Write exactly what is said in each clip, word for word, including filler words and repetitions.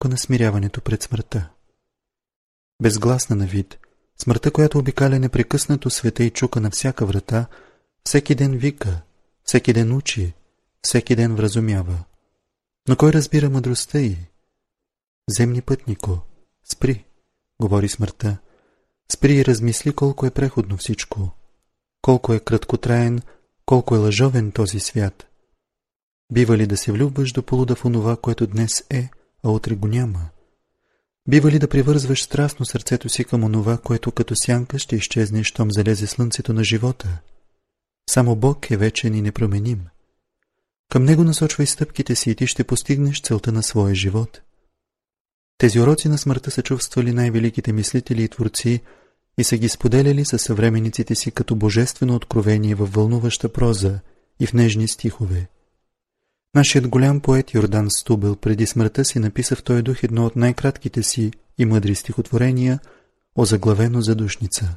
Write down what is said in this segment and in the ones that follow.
наука на смиряването пред смъртта. Безгласна на вид, смъртта, която обикаля непрекъснато света и чука на всяка врата, всеки ден вика, всеки ден учи, всеки ден вразумява. Но кой разбира мъдростта й? Земни пътнико, спри, говори смъртта. Спри и размисли колко е преходно всичко, колко е краткотраен, колко е лъжовен този свят. Бива ли да се влюбваш до полуда в онова, което днес е, а утре го няма? Бива ли да привързваш страстно сърцето си към онова, което като сянка ще изчезне, щом залезе слънцето на живота? Само Бог е вечен и непроменим. Към Него насочвай стъпките си и ти ще постигнеш целта на своя живот. Тези уроци на смъртта са чувствали най-великите мислители и творци и са ги споделяли със съвременниците си като божествено откровение във вълнуваща проза и в нежни стихове. Нашият голям поет Йордан Стубел преди смъртта си написа в този дух едно от най-кратките си и мъдри стихотворения, озаглавено Задушница.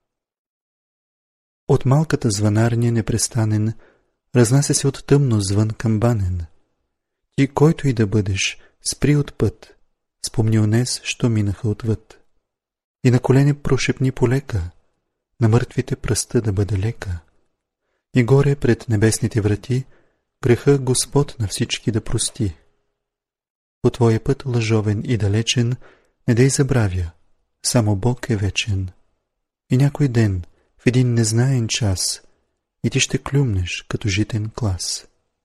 От малката звънарня непрестанен разнася се от тъмно звън камбанен. Ти, който и да бъдеш, спри от път, спомни онез, що минаха отвъд. И на колене прошепни полека, на мъртвите пръста да бъде лека. И горе пред небесните врати греха Господ на всички да прости. По твоя път лъжовен и далечен не дей забравя, само Бог е вечен. И някой ден, в един незнаен час, и ти ще клюмнеш като житен клас.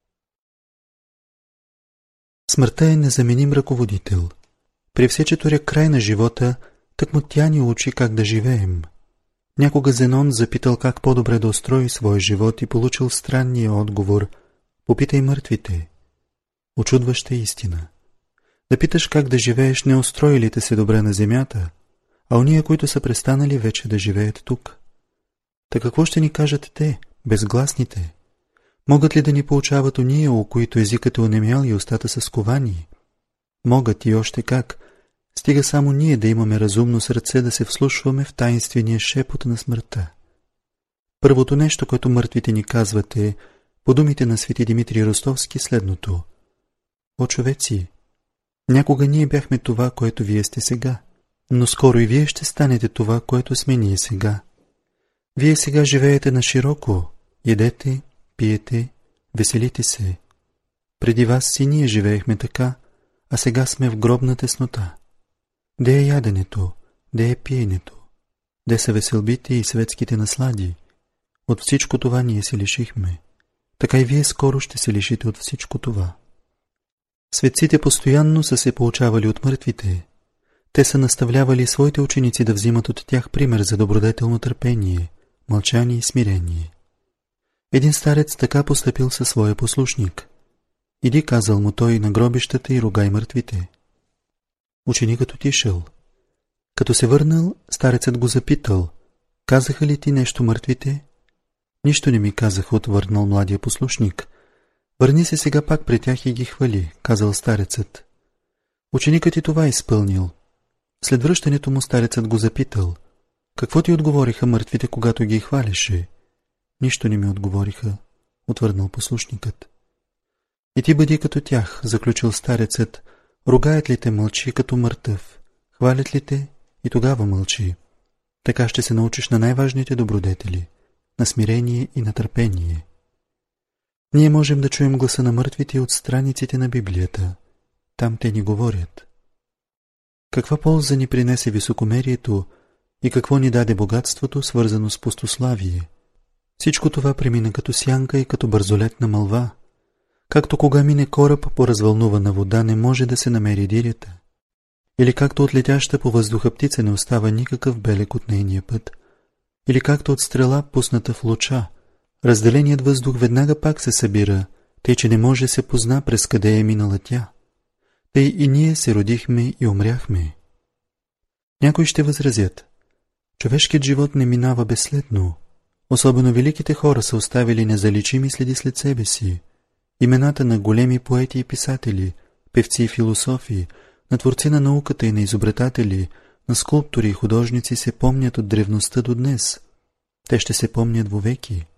Смъртта е незаменим ръководител. При всечеторя край на живота, тъкмо тя ни учи как да живеем. Някога Зенон запитал как по-добре да устрои своя живот и получил странния отговор: попитай мъртвите. Очудваща истина. Да питаш как да живееш не устроили те се добре на земята, а ония, които са престанали вече да живеят тук. Та какво ще ни кажат те, безгласните? Могат ли да ни поучават ония, у които езикът е онемял и устата са сковани? Могат и още как. Стига само ние да имаме разумно сърце да се вслушваме в таинствения шепот на смъртта. Първото нещо, което мъртвите ни казват, е, по думите на свети Димитрий Ростовски, следното: о, човеци, някога ние бяхме това, което вие сте сега, но скоро и вие ще станете това, което сме ние сега. Вие сега живеете на широко, едете, пиете, веселите се. Преди вас си ние живеехме така, а сега сме в гробна теснота. Де е яденето, де е пиенето, де са веселбите и светските наслади? От всичко това ние се лишихме. Така и вие скоро ще се лишите от всичко това. Светците постоянно са се поучавали от мъртвите. Те са наставлявали своите ученици да взимат от тях пример за добродетелно търпение, мълчание и смирение. Един старец така постъпил със своя послушник. Иди, казал му той, на гробищата и ругай мъртвите. Ученикът отишъл. Като се върнал, старецът го запитал: казаха ли ти нещо мъртвите? Нищо не ми казаха, отвърнал младия послушник. Върни се сега пак при тях и ги хвали, казал старецът. Ученикът и това изпълнил. След връщането му старецът го запитал: какво ти отговориха мъртвите, когато ги хвалеше? Нищо не ми отговориха, отвърнал послушникът. И ти бъди като тях, заключил старецът. Ругаят ли те, мълчи като мъртъв, хвалят ли те, и тогава мълчи. Така ще се научиш на най-важните добродетели, на смирение и на търпение. Ние можем да чуем гласа на мъртвите от страниците на Библията. Там те ни говорят. Каква полза ни принесе високомерието и какво ни даде богатството, свързано с пустославие? Всичко това премина като сянка и като бързолетна мълва. Както кога мине кораб по развълнувана вода, не може да се намери дирята. Или както от летяща по въздуха птица не остава никакъв белег от нейния път. Или както от стрела, пусната в луча, разделеният въздух веднага пак се събира, тъй че не може да се позна през къде е минала тя. Тъй и ние се родихме и умряхме. Някои ще възразят: човешкият живот не минава безследно. Особено великите хора са оставили незаличими следи след себе си. Имената на големи поети и писатели, певци и философи, на творци на науката и на изобретатели, на скулптори и художници се помнят от древността до днес. Те ще се помнят вовеки.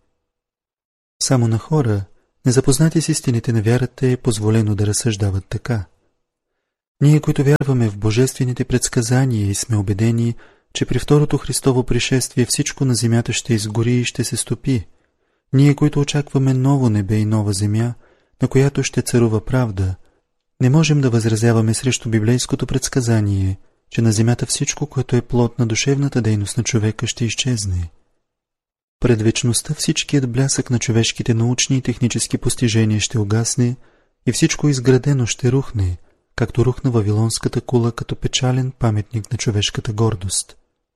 Само на хора, незапознати с истините на вярата, е позволено да разсъждават така. Ние, които вярваме в божествените предсказания и сме убедени, че при второто Христово пришествие всичко на земята ще изгори и ще се стопи, ние, които очакваме ново небе и нова земя, на която ще царува правда, не можем да възразяваме срещу библейското предсказание, че на земята всичко, което е плод на душевната дейност на човека, ще изчезне. Пред вечността всичкият блясък на човешките научни и технически постижения ще угасне и всичко изградено ще рухне, както рухна Вавилонската кула като печален паметник на човешката гордост.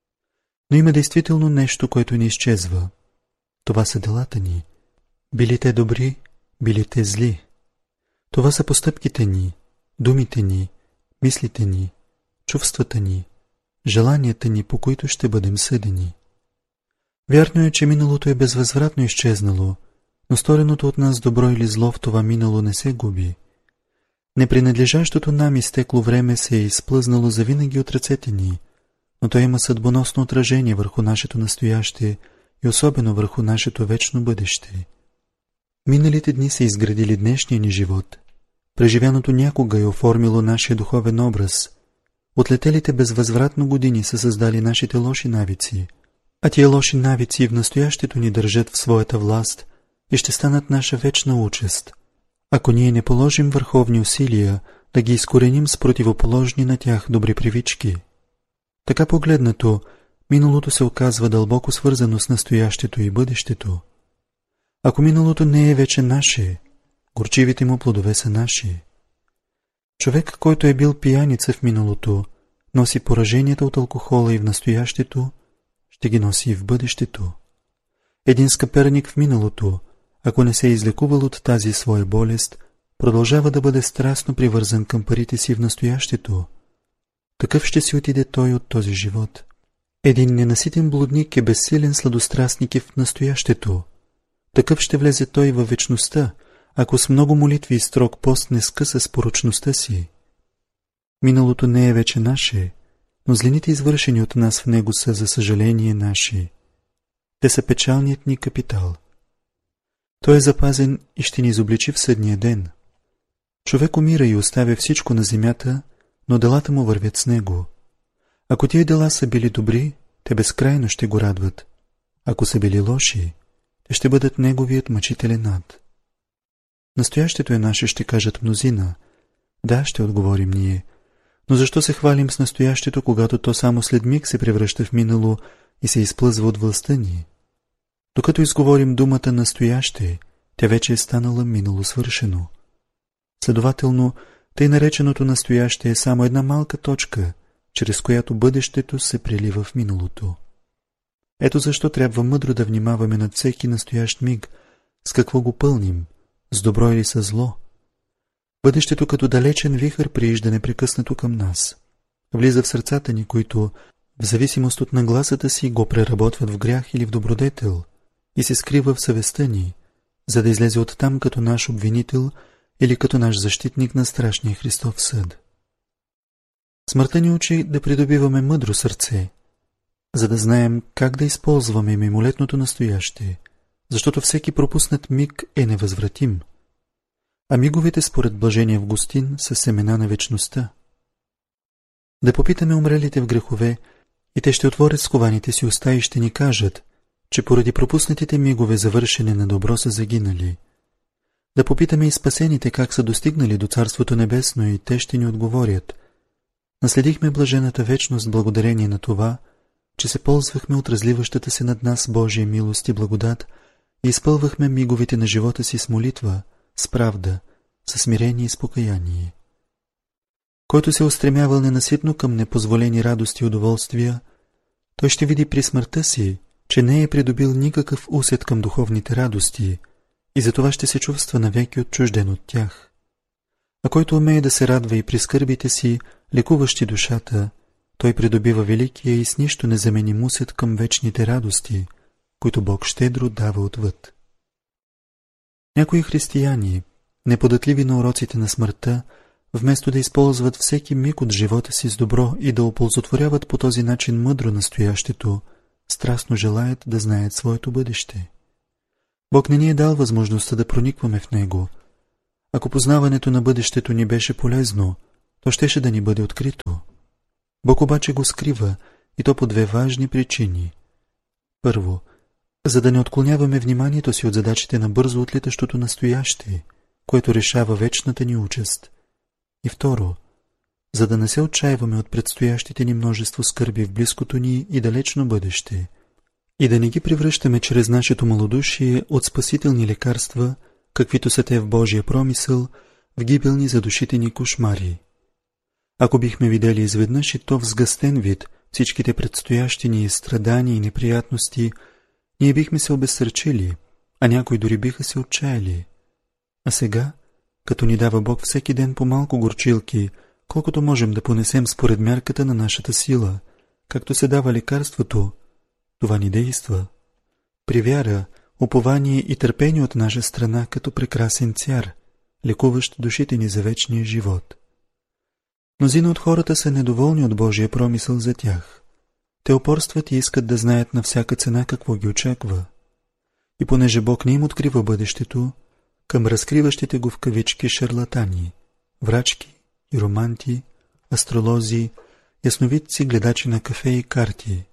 Но има действително нещо, което не изчезва. Това са делата ни. Били те добри, били те зли. Това са постъпките ни, думите ни, мислите ни, чувствата ни, желанията ни, по които ще бъдем съдени. Вярно е, че миналото е безвъзвратно изчезнало, но стореното от нас добро или зло в това минало не се губи. Непринадлежащото нам изтекло време се е изплъзнало завинаги от ръцете ни, но то има съдбоносно отражение върху нашето настояще и особено върху нашето вечно бъдеще. Миналите дни са изградили днешния ни живот. Преживяното някога е оформило нашия духовен образ. Отлетелите безвъзвратно години са създали нашите лоши навици, а тия лоши навици в настоящето ни държат в своята власт и ще станат наша вечна участ, ако ние не положим върховни усилия да ги изкореним с противоположни на тях добри привички. Така погледнато, миналото се оказва дълбоко свързано с настоящето и бъдещето. Ако миналото не е вече наше, горчивите му плодове са наши. Човек, който е бил пияница в миналото, носи пораженията от алкохола и в настоящето, ще ги носи и в бъдещето. Един скъперник в миналото, ако не се е излекувал от тази своя болест, продължава да бъде страстно привързан към парите си в настоящето. Такъв ще си отиде той от този живот. Един ненаситен блудник е безсилен сладострастник и в настоящето. Такъв ще влезе той във вечността, ако с много молитви и строг пост не скъса с порочността си. Миналото не е вече наше, но злините, извършени от нас в него, са, за съжаление, наши. Те са печалният ни капитал. Той е запазен и ще ни изобличи в съдния ден. Човек умира и оставя всичко на земята, но делата му вървят с него. Ако тия дела са били добри, те безкрайно ще го радват. Ако са били лоши, те ще бъдат неговият мъчителен ад. Настоящето е наше, ще кажат мнозина. Да, ще отговорим ние. Но защо се хвалим с настоящето, когато то само след миг се превръща в минало и се изплъзва от властта ни? Докато изговорим думата настояще, тя вече е станала минало свършено. Следователно, тъй нареченото настояще е само една малка точка, чрез която бъдещето се прелива в миналото. Ето защо трябва мъдро да внимаваме над всеки настоящ миг, с какво го пълним, с добро или с зло. Бъдещето като далечен вихър приижда непрекъснато към нас. Влиза в сърцата ни, които, в зависимост от нагласата си, го преработват в грях или в добродетел и се скрива в съвестта ни, за да излезе оттам като наш обвинител или като наш защитник на страшния Христов съд. Смъртта ни учи да придобиваме мъдро сърце, за да знаем как да използваме мимолетното настояще, защото всеки пропуснат миг е невъзвратим, а миговете според блажения Августин са семена на вечността. Да попитаме умрелите в грехове и те ще отворят скованите си уста и ще ни кажат, че поради пропуснатите мигове за вършене на добро са загинали. Да попитаме и спасените как са достигнали до Царството Небесно и те ще ни отговорят: наследихме блажената вечност благодарение на това, че се ползвахме от разливащата се над нас Божия милост и благодат и изпълвахме миговете на живота си с молитва, с правда, със смирение и с покаяние. Който се устремявал ненаситно към непозволени радости и удоволствия, той ще види при смъртта си, че не е придобил никакъв усет към духовните радости и затова ще се чувства навеки отчужден от тях. А който умее да се радва и при скърбите си, лекуващи душата, той придобива великия и с нищо незаменим усет към вечните радости, които Бог щедро дава отвъд. Някои християни, неподатливи на уроците на смъртта, вместо да използват всеки миг от живота си с добро и да оползотворяват по този начин мъдро настоящето, страстно желаят да знаят своето бъдеще. Бог не ни е дал възможността да проникваме в него. Ако познаването на бъдещето ни беше полезно, то щеше да ни бъде открито. Бог обаче го скрива, и то по две важни причини. Първо, за да не отклоняваме вниманието си от задачите на бързо отлитащото настояще, което решава вечната ни участ. И второ, за да не се отчаиваме от предстоящите ни множество скърби в близкото ни и далечно бъдеще, и да не ги превръщаме чрез нашето малодушие от спасителни лекарства, каквито са те в Божия промисъл, в гибелни за душите ни кошмари. Ако бихме видели изведнъж и то в сгъстен вид всичките предстоящи ни страдания и неприятности, ние бихме се обезсърчили, а някои дори биха се отчаяли. А сега, като ни дава Бог всеки ден по малко горчилки, колкото можем да понесем според мярката на нашата сила, както се дава лекарството, това ни действа. При вяра, упование и търпение от наша страна като прекрасен цяр, лекуващ душите ни за вечния живот. Мнозина от хората са недоволни от Божия промисъл за тях. Те упорстват и искат да знаят на всяка цена какво ги очаква. И понеже Бог не им открива бъдещето, към разкриващите го в кавички шарлатани, врачки и романти, астролози, ясновидци, гледачи на кафе и карти.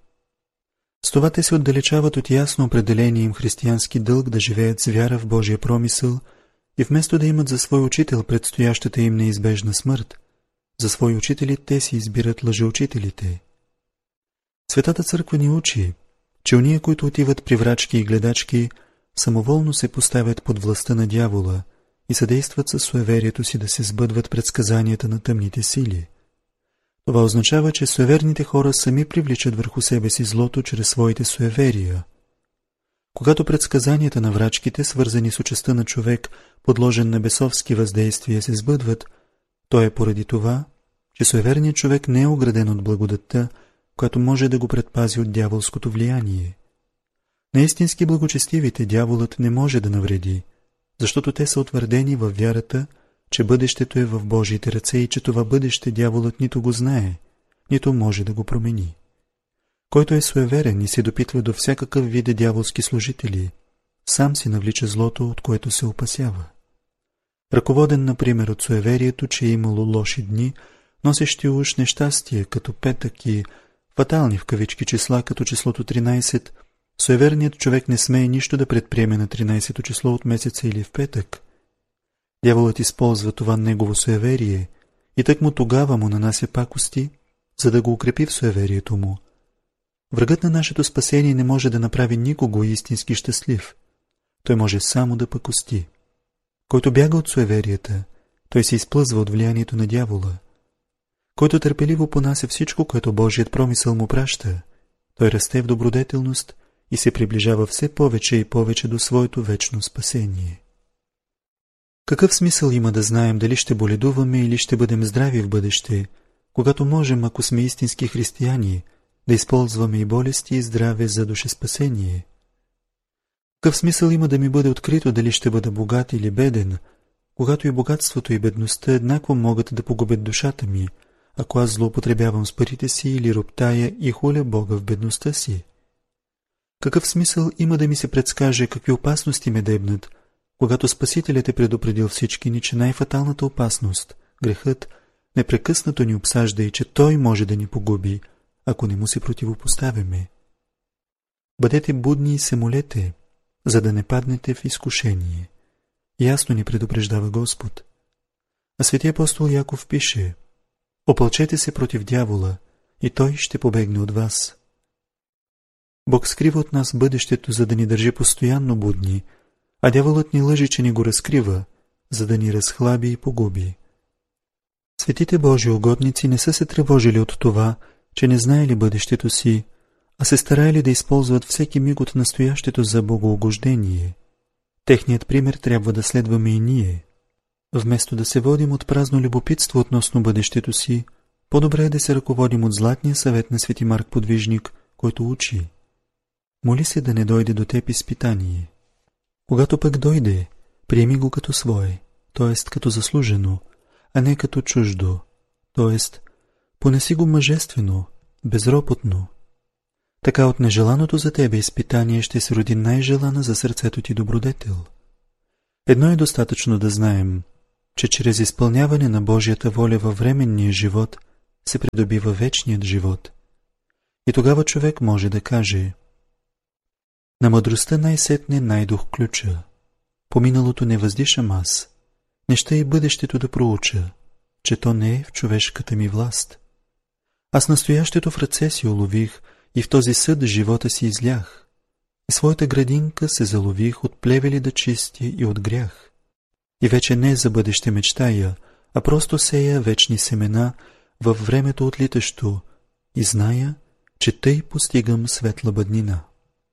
С това те се отдалечават от ясно определение им християнски дълг да живеят с вяра в Божия промисъл и вместо да имат за свой учител предстоящата им неизбежна смърт, за свои учители те си избират лъжеучителите. Светата църква ни учи, че уния, които отиват при врачки и гледачки, самоволно се поставят под властта на дявола и съдействат със суеверието си да се сбъдват предсказанията на тъмните сили. Това означава, че суеверните хора сами привличат върху себе си злото чрез своите суеверия. Когато предсказанията на врачките, свързани с участта на човек, подложен на бесовски въздействия, се сбъдват, то е поради това, че суеверният човек не е ограден от благодатта, която може да го предпази от дяволското влияние. На истински благочестивите дяволът не може да навреди, защото те са утвърдени във вярата, че бъдещето е в Божиите ръце и че това бъдеще дяволът нито го знае, нито може да го промени. Който е суеверен и се допитва до всякакъв вид дяволски служители, сам си навлича злото, от което се опасява. Ръководен, например, от суеверието, че е имало лоши дни, носещи уж нещастие, като петък и фатални в кавички числа, като числото тринайсет, суеверният човек не смее нищо да предприеме на тринайсето число от месеца или в петък. Дяволът използва това негово суеверие и тъкмо тогава му нанася пакости, за да го укрепи в суеверието му. Врагът на нашето спасение не може да направи никого истински щастлив. Той може само да пакости. Който бяга от суеверията, той се изплъзва от влиянието на дявола. Който търпеливо понася всичко, което Божият промисъл му праща, той расте в добродетелност и се приближава все повече и повече до своето вечно спасение. Какъв смисъл има да знаем дали ще боледуваме или ще бъдем здрави в бъдеще, когато можем, ако сме истински християни, да използваме и болести и здраве за душеспасение? Какъв смисъл има да ми бъде открито дали ще бъда богат или беден, когато и богатството и бедността еднакво могат да погубят душата ми, ако аз злоупотребявам с парите си или роптая и хуля Бога в бедността си? Какъв смисъл има да ми се предскаже какви опасности ме дебнат, когато Спасителят е предупредил всички ни, че най-фаталната опасност, грехът, непрекъснато ни обсажда и че Той може да ни погуби, ако не му се противопоставяме? Бъдете будни и се молете, за да не паднете в изкушение. Ясно ни предупреждава Господ. А свети апостол Яков пише: опълчете се против дявола и той ще побегне от вас. Бог скрива от нас бъдещето, за да ни държи постоянно будни, а дяволът ни лъжи, че ни го разкрива, за да ни разхлаби и погуби. Светите Божии угодници не са се тревожили от това, че не знаели бъдещето си, а се стараели да използват всеки миг от настоящето за богоугождение. Техният пример трябва да следваме и ние. Вместо да се водим от празно любопитство относно бъдещето си, по-добре е да се ръководим от златния съвет на свети Марк Подвижник, който учи: моли се да не дойде до теб изпитание. Когато пък дойде, приеми го като свое, т.е. като заслужено, а не като чуждо, т.е. понеси го мъжествено, безропотно. Така от нежеланото за тебе изпитание ще се роди най-желана за сърцето ти добродетел. Едно е достатъчно да знаем, че чрез изпълняване на Божията воля във временния живот се придобива вечният живот. И тогава човек може да каже: на мъдростта най-сетне найдох ключа. По миналото не въздишам аз, не ще и бъдещето да проуча, че то не е в човешката ми власт. Аз настоящето в ръце си улових и в този съд живота си излях. И своята градинка се залових от плевели да чисти и от грях. И вече не за бъдеще мечтая, а просто сея вечни семена във времето отлитащо и зная, че тъй постигам светла бъднина.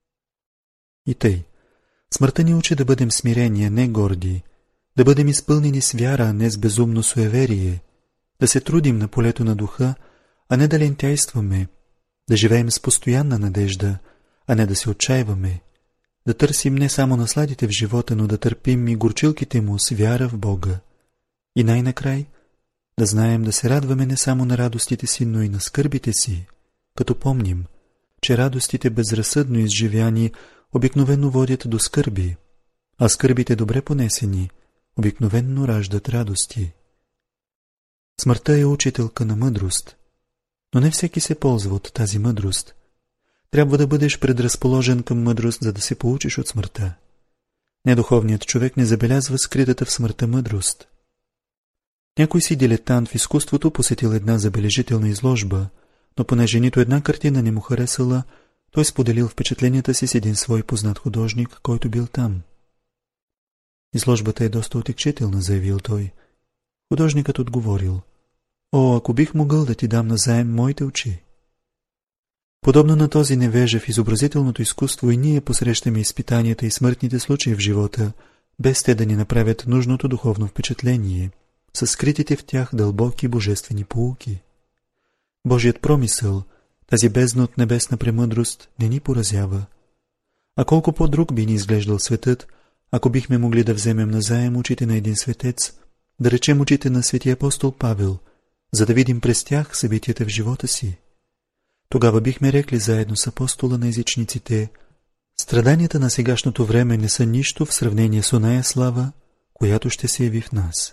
И тъй, смъртта ни учи да бъдем смирени, а не горди, да бъдем изпълнени с вяра, а не с безумно суеверие, да се трудим на полето на духа, а не да лентяйстваме, да живеем с постоянна надежда, а не да се отчаиваме, да търсим не само насладите в живота, но да търпим и горчилките му с вяра в Бога. И най-накрай да знаем да се радваме не само на радостите си, но и на скърбите си, като помним, че радостите безразсъдно изживяни обикновено водят до скърби, а скърбите добре понесени обикновено раждат радости. Смъртта е учителка на мъдрост, но не всеки се ползва от тази мъдрост. Трябва да бъдеш предразположен към мъдрост, за да се получиш от смъртта. Недуховният човек не забелязва скритата в смъртта мъдрост. Някой си дилетант в изкуството посетил една забележителна изложба, но понеже нито една картина не му харесала, той споделил впечатленията си с един свой познат художник, който бил там. Изложбата е доста отекчителна, заявил той. Художникът отговорил: о, ако бих могъл да ти дам назаем моите очи. Подобно на този невежа в изобразителното изкуство и ние посрещаме изпитанията и смъртните случаи в живота, без те да ни направят нужното духовно впечатление, със скритите в тях дълбоки божествени поуки. Божият промисъл, тази бездна от небесна премъдрост, не ни поразява. А колко по-друг би ни изглеждал светът, ако бихме могли да вземем назаем очите на един светец, да речем очите на светия апостол Павел, за да видим през тях събитията в живота си. Тогава бихме рекли заедно с апостола на езичниците: страданията на сегашното време не са нищо в сравнение с оная слава, която ще се яви в нас.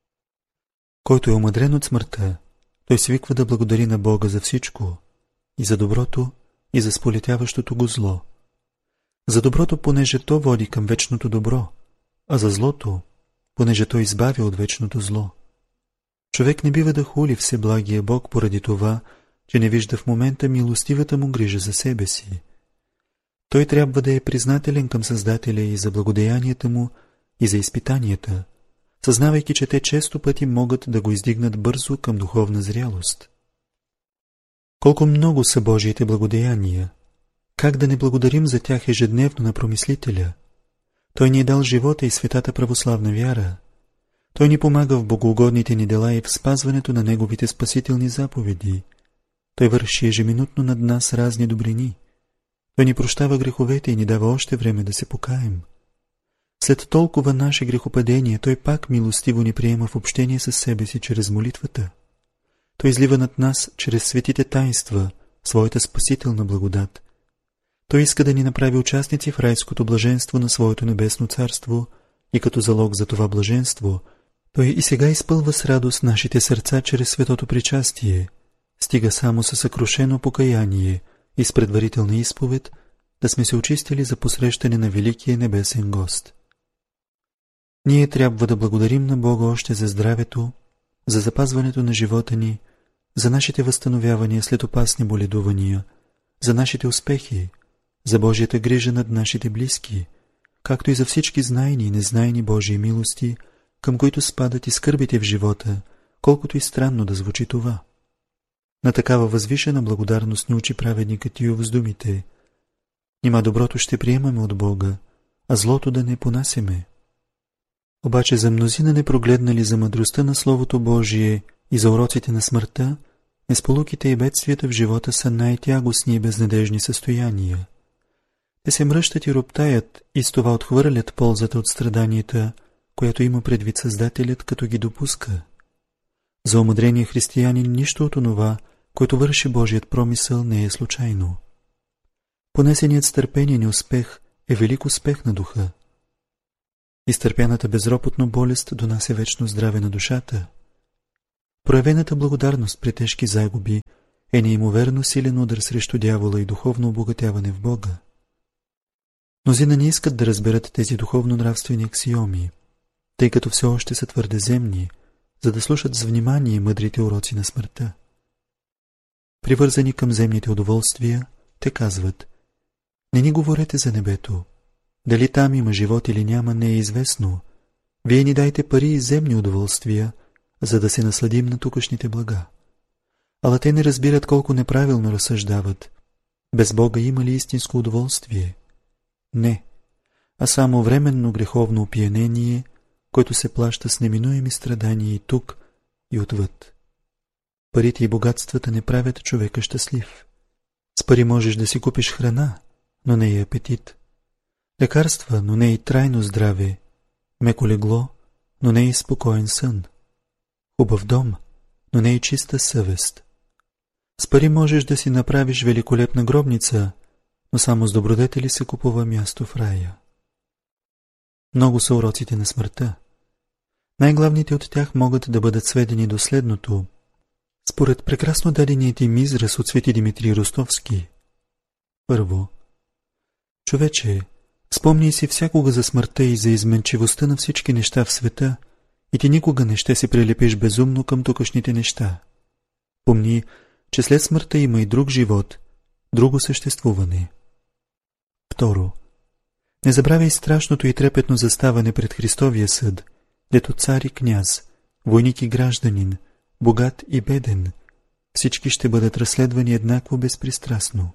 Който е омъдрен от смъртта, той свиква да благодари на Бога за всичко, и за доброто, и за сполетяващото го зло. За доброто, понеже то води към вечното добро, а за злото, понеже то избавя от вечното зло. Човек не бива да хули всеблагия Бог поради това, че не вижда в момента милостивата му грижа за себе си. Той трябва да е признателен към Създателя и за благодеянията му, и за изпитанията, съзнавайки, че те често пъти могат да го издигнат бързо към духовна зрялост. Колко много са Божиите благодеяния! Как да не благодарим за тях ежедневно на Промислителя? Той ни е дал живота и светата православна вяра. Той ни помага в богоугодните ни дела и в спазването на Неговите спасителни заповеди. Той върши ежеминутно над нас разни добрини. Той ни прощава греховете и ни дава още време да се покаем. След толкова наши грехопадения, Той пак милостиво ни приема в общение с себе си чрез молитвата. Той излива над нас чрез светите таинства своята спасителна благодат. Той иска да ни направи участници в райското блаженство на своето небесно царство и като залог за това блаженство, Той и сега изпълва с радост нашите сърца чрез светото причастие. Стига само със съкрушено покаяние и с предварителна изповед да сме се очистили за посрещане на великия небесен гост. Ние трябва да благодарим на Бога още за здравето, за запазването на живота ни, за нашите възстановявания след опасни боледувания, за нашите успехи, за Божията грижа над нашите близки, както и за всички знайни и незнайни Божии милости, към които спадат и скърбите в живота, колкото и странно да звучи това. На такава възвишена благодарност ни учи праведникът Йов с думите: нима доброто ще приемаме от Бога, а злото да не понасяме. Обаче за мнозина не прогледнали за мъдростта на Словото Божие и за уроците на смъртта, несполуките и бедствията в живота са най-тягостни и безнадежни състояния. Те се мръщат и роптаят и с това отхвърлят ползата от страданията, която има предвид Създателят, като ги допуска. За омъдрения християнин нищо от онова, което върши Божият промисъл, не е случайно. Понесеният с търпение неуспех е велик успех на духа. Изтърпяната безропотно болест донася вечно здраве на душата. Проявената благодарност при тежки загуби е неимоверно силен удар срещу дявола и духовно обогатяване в Бога. Мнозина не искат да разберат тези духовно-нравствени аксиоми, тъй като все още са твърде земни, за да слушат с внимание мъдрите уроци на смъртта. Привързани към земните удоволствия, те казват: не ни говорете за небето. Дали там има живот или няма, не е известно. Вие ни дайте пари и земни удоволствия, за да се насладим на тукашните блага. Ала те не разбират колко неправилно разсъждават. Без Бога има ли истинско удоволствие? Не, а само временно греховно опиянение, който се плаща с неминуеми страдания и тук, и отвъд. Парите и богатствата не правят човека щастлив. С пари можеш да си купиш храна, но не и апетит. Лекарства, но не и трайно здраве. Меко легло, но не и спокоен сън. Хубав дом, но не и чиста съвест. С пари можеш да си направиш великолепна гробница, но само с добродетели се купува място в рая. Много са уроците на смъртта. Най-главните от тях могат да бъдат сведени до следното. Според прекрасно даденият им израз от свети Димитрий Ростовски. Първо, човече, спомни си всякога за смъртта и за изменчивостта на всички неща в света, и ти никога не ще се прилепиш безумно към тукашните неща. Помни, че след смъртта има и друг живот, друго съществуване. Второ, не забравяй страшното и трепетно заставане пред Христовия съд, дето цар и княз, войник и гражданин, богат и беден, всички ще бъдат разследвани еднакво безпристрастно.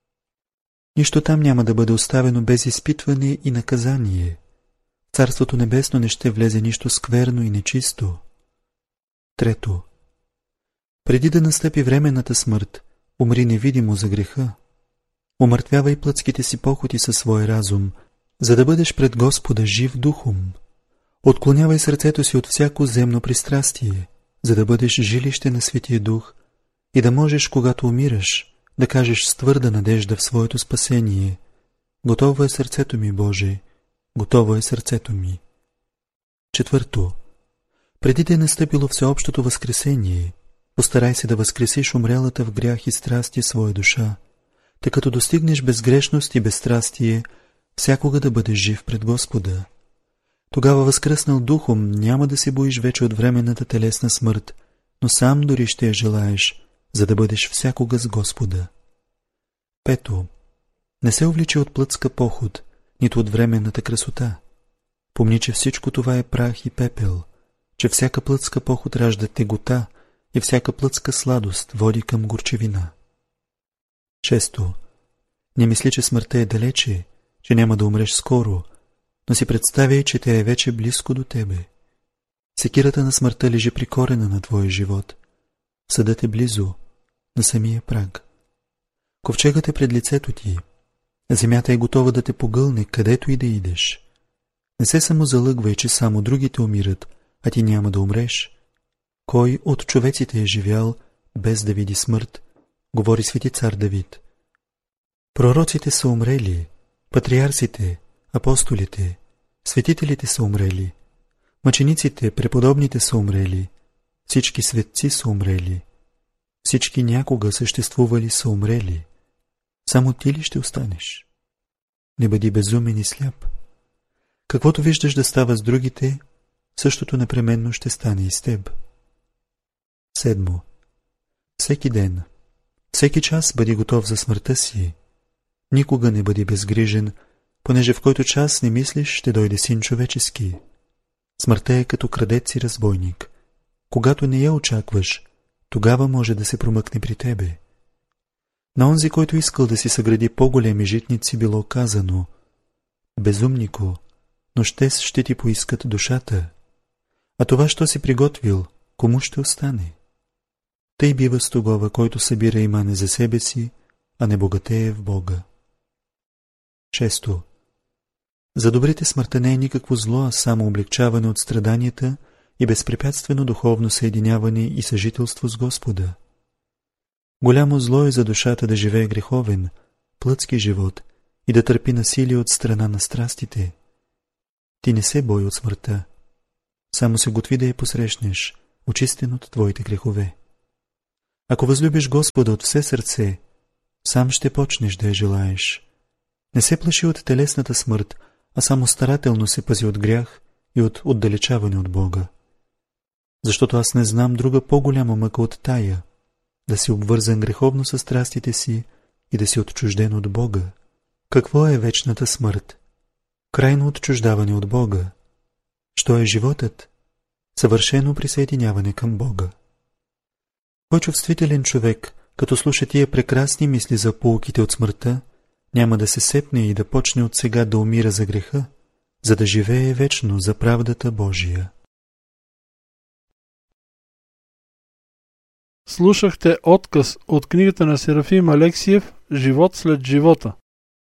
Нищо там няма да бъде оставено без изпитване и наказание. В Царството небесно не ще влезе нищо скверно и нечисто. Трето, преди да настъпи временната смърт, умри невидимо за греха. Умъртвявай плътските си похоти със свой разум, за да бъдеш пред Господа жив духом. Отклонявай сърцето си от всяко земно пристрастие, за да бъдеш жилище на Светия Дух и да можеш, когато умираш, да кажеш с твърда надежда в своето спасение: готово е сърцето ми, Боже, готово е сърцето ми. Четвърто, преди да е настъпило всеобщото възкресение, постарай се да възкресиш умрялата в грях и страсти своя душа, тъй като достигнеш безгрешност и безстрастие, всякога да бъдеш жив пред Господа. Тогава възкръснал духом няма да се боиш вече от временната телесна смърт, но сам дори ще я желаеш, за да бъдеш всякога с Господа. Пето, не се увлича от плътска поход, нито от временната красота. Помни, че всичко това е прах и пепел, че всяка плътска поход ражда тегота и всяка плътска сладост води към горчевина. Шесто, не мисли, че смъртта е далече, че няма да умреш скоро, но си представяй, че тя е вече близко до тебе. Секирата на смъртта лежи при корена на твоя живот. Съдът е близо, на самия праг. Ковчегът е пред лицето ти. Земята е готова да те погълне, където и да идеш. Не се само залъгвай, че само другите умират, а ти няма да умреш. Кой от човеците е живял, без да види смърт, говори свети цар Давид. Пророците са умрели, патриарсите, апостолите, светителите са умрели, мъчениците, преподобните са умрели, всички светци са умрели, всички някога съществували са умрели. Само ти ли ще останеш? Не бъди безумен и сляп. Каквото виждаш да става с другите, същото непременно ще стане и с теб. Седмо. Всеки ден, всеки час бъди готов за смъртта си. Никога не бъди безгрижен, понеже в който час не мислиш, ще дойде син човечески. Смъртта е като крадец и разбойник. Когато не я очакваш, тогава може да се промъкне при тебе. На онзи, който искал да си съгради по-големи житници, било казано: безумнико, но щес ще ти поискат душата, а това, що си приготвил, кому ще остане? Тъй бива с тогова, който събира имане за себе си, а не богатее в Бога. Шесто. За добрите смъртта не е никакво зло, а само облегчаване от страданията и безпрепятствено духовно съединяване и съжителство с Господа. Голямо зло е за душата да живее греховен, плътски живот и да търпи насилие от страна на страстите. Ти не се бой от смъртта. Само се готви да я посрещнеш, очистен от твоите грехове. Ако възлюбиш Господа от все сърце, сам ще почнеш да я желаеш. Не се плаши от телесната смърт, а само старателно се пази от грях и от отдалечаване от Бога. Защото аз не знам друга по-голяма мъка от тая, да си обвързан греховно със страстите си и да си отчужден от Бога. Какво е вечната смърт? Крайно отчуждаване от Бога. Що е животът? Съвършено присъединяване към Бога. Кой чувствителен човек, като слуша тия прекрасни мисли за поуките от смъртта, няма да се сепне и да почне от сега да умира за греха, за да живее вечно за правдата Божия. Слушахте отказ от книгата на Серафим Алексиев «Живот след живота».